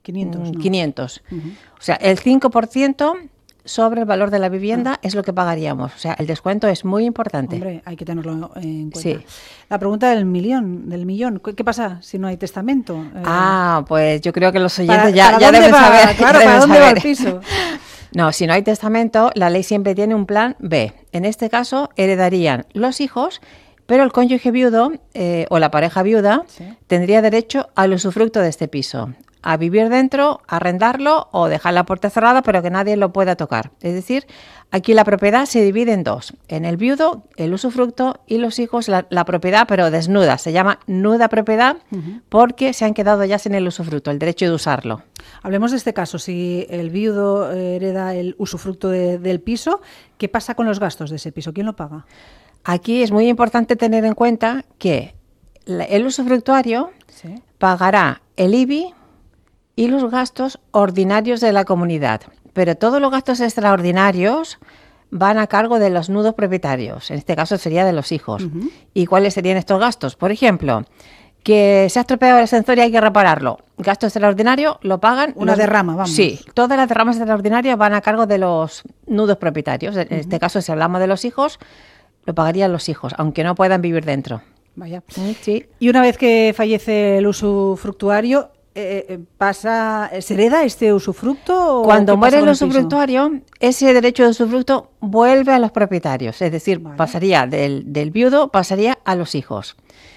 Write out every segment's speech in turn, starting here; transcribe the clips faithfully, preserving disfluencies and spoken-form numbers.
quinientos, ¿no? quinientos. Uh-huh. O sea, el cinco por ciento sobre el valor de la vivienda uh-huh. es lo que pagaríamos. O sea, el descuento es muy importante. Hombre, hay que tenerlo en cuenta. Sí. La pregunta del millón, del millón. ¿Qué pasa si no hay testamento? Eh, ah, pues yo creo que los oyentes para, ya, para ya deben va, saber. Claro, deben ¿para dónde saber. va el piso? No, si no hay testamento, la ley siempre tiene un plan B. En este caso, heredarían los hijos, pero el cónyuge viudo eh, o la pareja viuda ¿sí? tendría derecho al usufructo de este piso, a vivir dentro, arrendarlo o dejar la puerta cerrada, pero que nadie lo pueda tocar. Es decir, aquí la propiedad se divide en dos. En el viudo, el usufructo, y los hijos, la, la propiedad, pero desnuda. Se llama nuda propiedad uh-huh. porque se han quedado ya sin el usufructo, el derecho de usarlo. Hablemos de este caso. Si el viudo hereda el usufructo de, del piso, ¿qué pasa con los gastos de ese piso? ¿Quién lo paga? Aquí es muy importante tener en cuenta que el usufructuario ¿sí? pagará el I B I y los gastos ordinarios de la comunidad, pero todos los gastos extraordinarios van a cargo de los nudos propietarios, en este caso sería de los hijos. Uh-huh. ¿Y cuáles serían estos gastos? Por ejemplo, que se ha estropeado el ascensor y hay que repararlo. Gasto extraordinario lo pagan... Una los... derrama, vamos. Sí, todas las derramas extraordinarias van a cargo de los nudos propietarios. En uh-huh. este caso, si hablamos de los hijos, lo pagarían los hijos, aunque no puedan vivir dentro. Vaya. Sí. Y una vez que fallece el usufructuario, Eh, pasa, ¿se hereda este usufructo? Cuando muere el usufructuario, ese derecho de usufructo vuelve a los propietarios, es decir, vale. pasaría del, del viudo, pasaría a los hijos.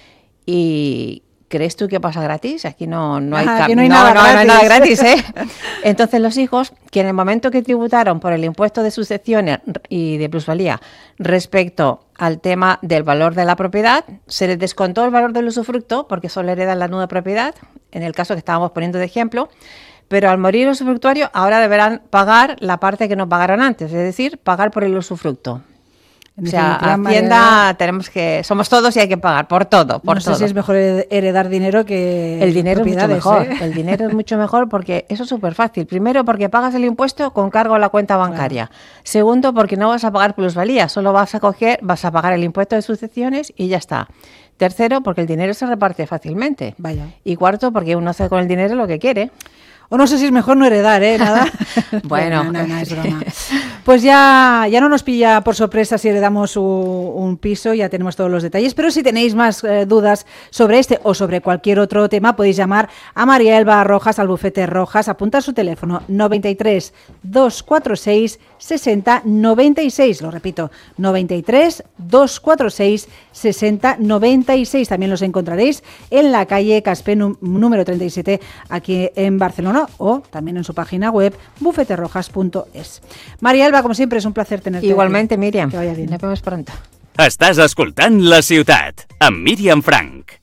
¿Y crees tú que pasa gratis? Aquí no, no, hay, ah, no, hay, no, nada no, no hay nada gratis, ¿eh? Entonces Entonces los hijos, que en el momento que tributaron por el impuesto de sucesiones y de plusvalía respecto al tema del valor de la propiedad, se les descontó el valor del usufructo porque solo heredan la nuda propiedad, en el caso que estábamos poniendo de ejemplo, pero al morir el usufructuario ahora deberán pagar la parte que no pagaron antes, es decir, pagar por el usufructo. O sea, Hacienda manera, tenemos que, somos todos y hay que pagar por todo, por no sé todo. si es mejor heredar dinero que el dinero es mucho mejor, ¿eh? el dinero es mucho mejor porque eso es súper fácil. Primero porque pagas el impuesto con cargo a la cuenta bancaria. Claro. Segundo porque no vas a pagar plusvalía, solo vas a coger, vas a pagar el impuesto de sucesiones y ya está. Tercero porque el dinero se reparte fácilmente. Vaya. Y cuarto porque uno hace con el dinero lo que quiere. O no sé si es mejor no heredar, ¿eh? Nada. Bueno, no, no, no, es broma. Pues ya, ya no nos pilla por sorpresa si heredamos un, un piso, ya tenemos todos los detalles, pero si tenéis más eh, dudas sobre este o sobre cualquier otro tema, podéis llamar a María Elba Rojas, al bufete Rojas, apuntar su teléfono noventa y tres, doscientos cuarenta y seis, sesenta, noventa y seis, lo repito, noventa y tres, doscientos cuarenta y seis, sesenta, noventa y seis. También los encontraréis en la calle Caspé número treinta y siete, aquí en Barcelona, o también en su página web bufete rojas punto es. María Elba, como siempre, es un placer tenerte. Igualmente, Míriam. Que vaya bien. Nos vemos pronto. Estàs escoltant La Ciutat, amb Míriam Frank.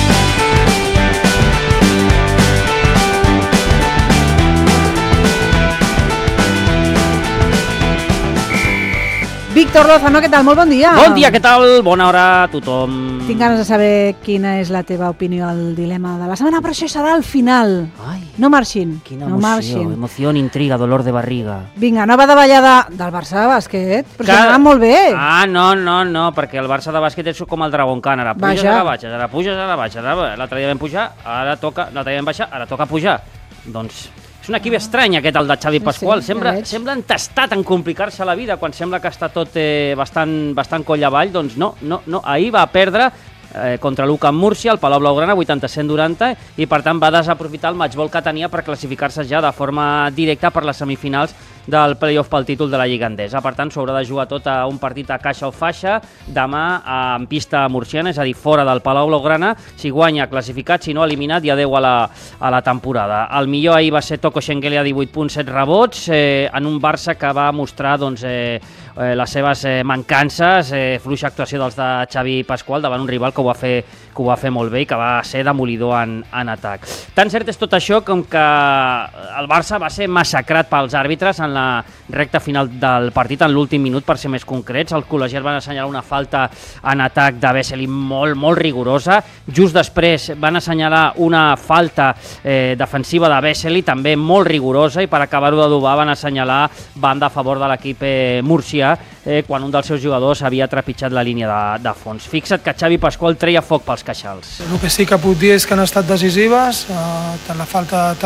Víctor Lozano, què tal? Molt bon dia. Bon dia, què tal? Bona hora a tothom. Tinc ganes de saber quina és la teva opinió al dilema de la setmana, però això serà al final. Ai, no marxin. Quina no emoció, marxin. emoció, intriga, dolor de barriga. Vinga, nova davallada del Barça de bàsquet, però que... s'anava molt bé. Ah, no, no, no, perquè el Barça de bàsquet és com el Dragon Khan, ara puges, Vaja. ara baixes, ara puges, ara baixes, ara... l'altre dia vam pujar, ara toca, l'altre dia vam baixar, ara toca pujar. Doncs... és un equip estrany aquest, el de Xavi Pasqual. Sí, sembla, ja sembla entestat en complicar-se la vida quan sembla que està tot eh, bastant, bastant coll avall. Doncs no, no, no. Ahir va perdre eh, contra l'U C A M Múrcia, el Palau Blaugrana, vuitanta-set noranta, i per tant va desaprofitar el matchball que tenia per classificar-se ja de forma directa per les semifinals del play-off pel títol de la Lliga Endesa. Per tant, s'haurà de jugar tot a un partit a caixa o faixa demà en pista murciana, és a dir, fora del Palau Blaugrana. Si guanya, classificat, si no, eliminat i adeu a la, a la temporada. El millor ahir va ser Toko Schengelia, divuit punts, set rebots, eh, en un Barça que va mostrar doncs, eh, eh, les seves eh, mancances, eh, fluixa actuació dels de Xavi Pasqual davant un rival que ho va fer, que ho va fer molt bé i que va ser demolidor en, en atac. Tan cert és tot això com que el Barça va ser massacrat pels àrbitres en la recta final del partit, en l'últim minut, per ser més concrets. Els col·legiats van assenyalar una falta en atac de Vesely molt, molt rigorosa. Just després van assenyalar una falta eh, defensiva de Vesely, també molt rigorosa, i per acabar-ho d'adobar van assenyalar banda a favor de l'equip eh, murcià, eh, quan un dels seus jugadors havia trepitjat la línia de, de fons. Fixa't que Xavi Pasqual treia foc pels queixals. El que sí que puc dir és que han estat decisives, eh, tant la falta